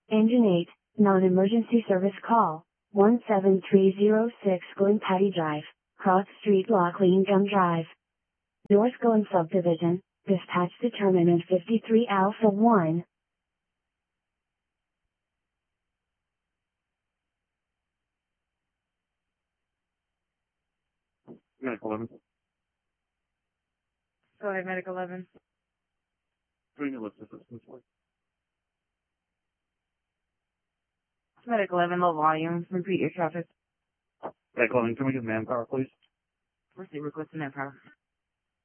Engine 8, non-emergency service call, 17306 Glen Patty Drive, Cross Street, Lockleen Gum Drive. North Glen Subdivision, dispatch determinant 53 Alpha 1. Medic 11. Go ahead, Medic 11. Doing your lift assistance, please. Medic 11, low volume. Repeat your traffic. Medic 11, can we get manpower, please? Proceed requesting manpower.